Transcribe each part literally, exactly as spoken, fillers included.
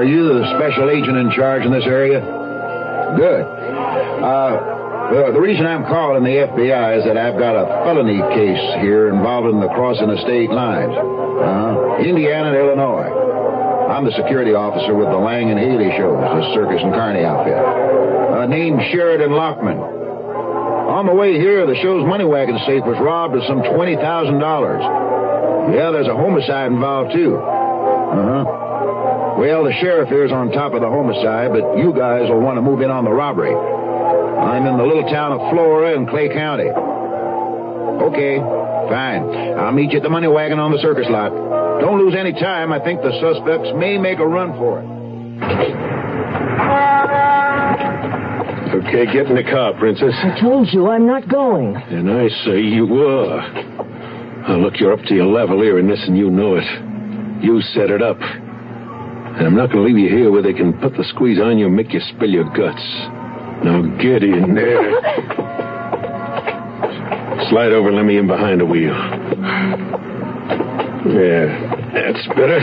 you the special agent in charge in this area? Good. Uh, the, the reason I'm calling the F B I is that I've got a felony case here involving the crossing of state lines. Uh, Indiana and Illinois. I'm the security officer with the Lang and Haley shows, the circus and carny outfit. Uh, named Sheridan Lockman. On the way here, the show's money wagon safe was robbed of some twenty thousand dollars. Yeah, there's a homicide involved, too. Uh-huh. Well, the sheriff here's on top of the homicide, but you guys will want to move in on the robbery. I'm in the little town of Flora in Clay County. Okay, fine. I'll meet you at the money wagon on the circus lot. Don't lose any time. I think the suspects may make a run for it. Okay, get in the car, Princess. I told you I'm not going. And I say you were. Oh, look, you're up to your level here in this, and you know it. You set it up. And I'm not going to leave you here where they can put the squeeze on you and make you spill your guts. Now get in there. Slide over and let me in behind the wheel. Yeah, that's better.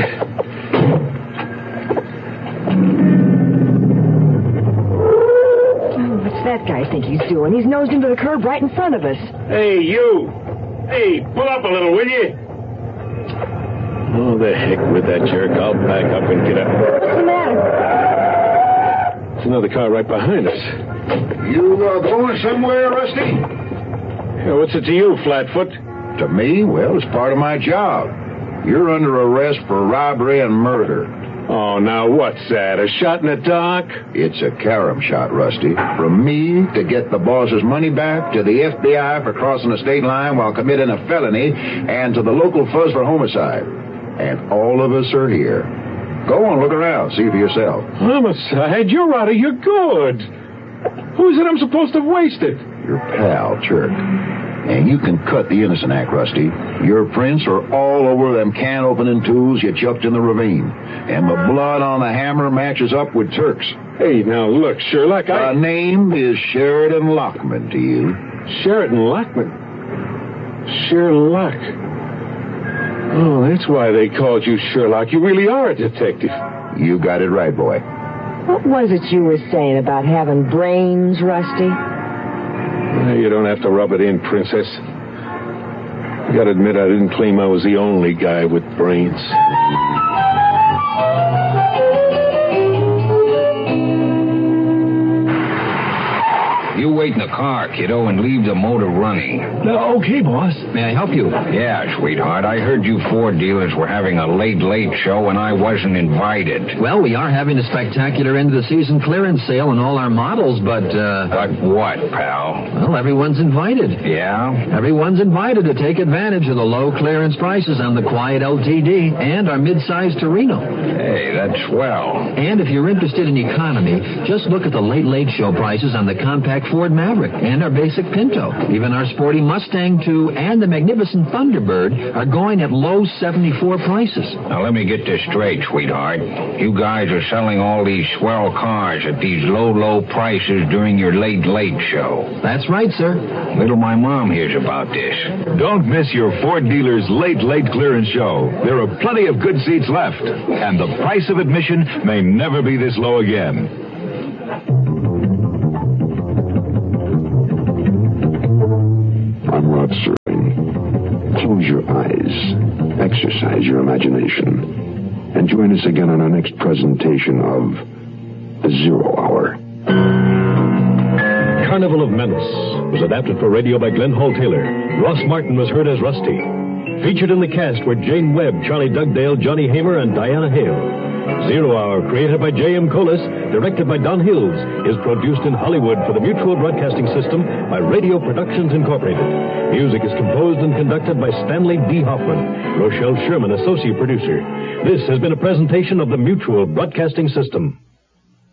Oh, what's that guy think he's doing? He's nosed into the curb right in front of us. Hey, you. Hey, pull up a little, will you? Oh, the heck with that jerk. I'll back up and get up. What's the matter? There's another car right behind us. You uh, going somewhere, Rusty? Yeah, what's it to you, Flatfoot? To me? Well, it's part of my job. You're under arrest for robbery and murder. Oh, now what's that? A shot in the dark? It's a carom shot, Rusty. From me to get the boss's money back, to the F B I for crossing the state line while committing a felony, and to the local fuzz for homicide. And all of us are here. Go on, look around. See for yourself. Homicide? You're out of your good. Who is it I'm supposed to have wasted? Your pal, Chirk. And you can cut the innocent act, Rusty. Your prints are all over them can-opening tools you chucked in the ravine. And the blood on the hammer matches up with Turk's. Hey, now look, Sherlock, I... The name is Sheridan Lockman to you. Sheridan Lockman? Sherlock. Oh, that's why they called you Sherlock. You really are a detective. You got it right, boy. What was it you were saying about having brains, Rusty? Well, you don't have to rub it in, Princess. I gotta admit, I didn't claim I was the only guy with brains. You wait in the car, kiddo, and leave the motor running. Uh, okay, boss. May I help you? Yeah, sweetheart. I heard you Ford dealers were having a late, late show, and I wasn't invited. Well, we are having a spectacular end-of-the-season clearance sale on all our models, but, uh... But what, pal? Well, everyone's invited. Yeah? Everyone's invited to take advantage of the low clearance prices on the Quiet L T D and our mid-size Torino. Hey, that's swell. And if you're interested in economy, just look at the late, late show prices on the compact Ford Maverick and our basic Pinto. Even our sporty Mustang two and the magnificent Thunderbird are going at low seventy-four prices. Now, let me get this straight, sweetheart. You guys are selling all these swell cars at these low, low prices during your late, late show. That's right, sir. Little my mom hears about this. Don't miss your Ford dealer's late, late clearance show. There are plenty of good seats left, and the price of admission may never be this low again. I'm Rod Serling. Close your eyes, exercise your imagination, and join us again on our next presentation of The Zero Hour. Carnival of Menace was adapted for radio by Glenn Hall Taylor. Ross Martin was heard as Rusty. Featured in the cast were Jane Webb, Charlie Dugdale, Johnny Hamer, and Diana Hale. Zero Hour, created by J M. Colas, directed by Don Hills, is produced in Hollywood for the Mutual Broadcasting System by Radio Productions Incorporated. Music is composed and conducted by Stanley D. Hoffman. Rochelle Sherman, associate producer. This has been a presentation of the Mutual Broadcasting System.